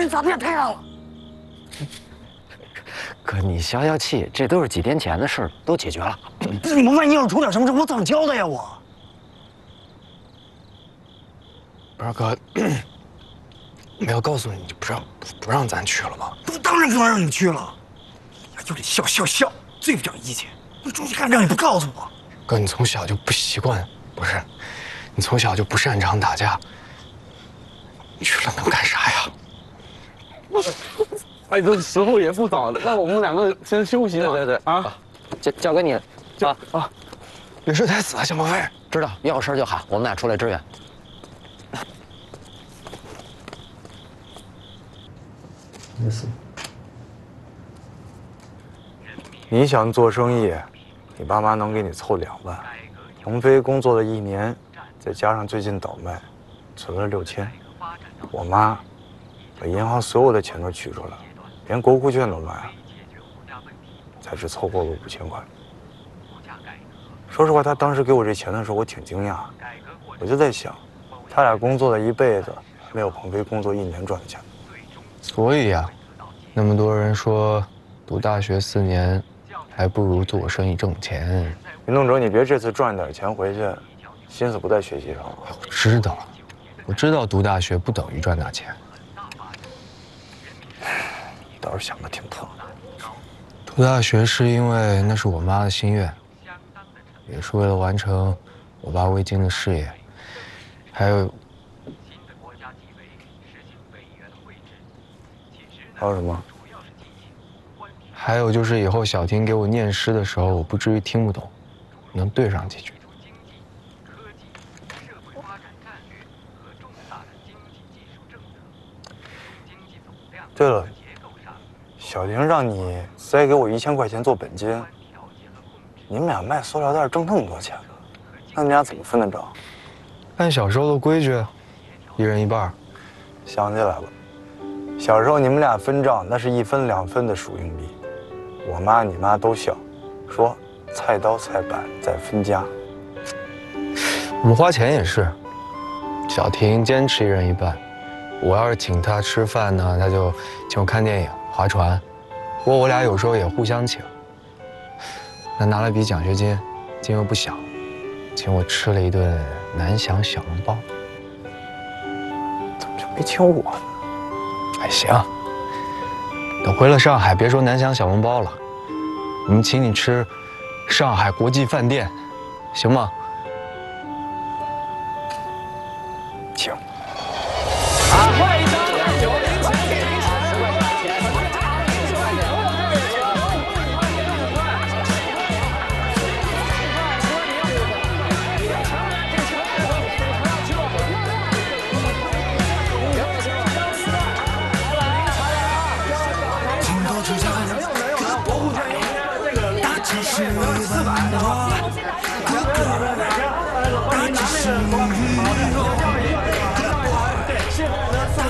人咋变赔上了？ 哥，你消消气，这都是几天前的事儿，都解决了。 你们万一要是出点什么事，我怎么交代呀？我不是哥，没有告诉你就不让咱去了吗？ 我当然不能让你们去了，就得笑，最不讲义气。你出去干仗也不告诉我。 哥，你从小就不习惯，不是？你从小就不擅长打架，你去了能干啥呀？ 哎，这时候也不早了，那我们两个先休息吧。 对啊，交给你啊。 有事太死了，小毛飞。 知道，要事就喊，我们俩出来支援。 没事。 你想做生意，你爸妈能给你凑2万。鹏飞工作了1年，再加上最近倒卖，存了6000。我妈把银行所有的钱都取出来，连国库券都卖了，才只凑够了5000块。说实话，他当时给我这钱的时候，我挺惊讶。我就在想，他俩工作了一辈子，没有鹏飞工作1年赚的钱。 所以呀，那么多人说，读大学4年，还不如做生意挣钱。 运动者，你别这次赚点钱回去，心思不在学习上。 我知道读大学不等于赚大钱。 倒是想得挺破。 读大学是因为那是我妈的心愿，也是为了完成我爸未经的事业，还有什么？ 还有就是以后小婷给我念诗的时候，我不至于听不懂，能对上几句。 对了，小婷让你塞给我1000块钱做本金，你们俩卖塑料袋挣那么多钱呢，那你俩怎么分的账？ 按小时候的规矩，1人1半。 想起来了，小时候你们俩分账那是1分2分的数硬币，我妈你妈都笑，说菜刀菜板再分家。 我们花钱也是，小婷坚持1人1半。我要是请她吃饭呢，她就请我看电影、划船。不过我俩有时候也互相请。她拿了笔奖学金，金额不小，请我吃了一顿南翔小笼包。 怎么就没请我呢？ 哎，行，等回了上海，别说南翔小笼包了，我们请你吃上海国际饭店，行吗？ 行。 是